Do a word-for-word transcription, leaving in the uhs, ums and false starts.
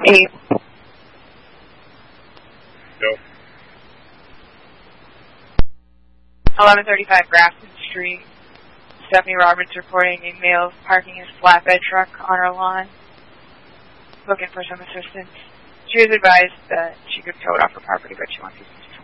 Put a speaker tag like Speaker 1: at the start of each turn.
Speaker 1: Eight.
Speaker 2: No.
Speaker 1: eleven thirty-five Grafton Street. Stephanie Roberts reporting a male parking his flatbed truck on her lawn, looking for some assistance. She was advised that she could tow it off her property, but she wants assistance.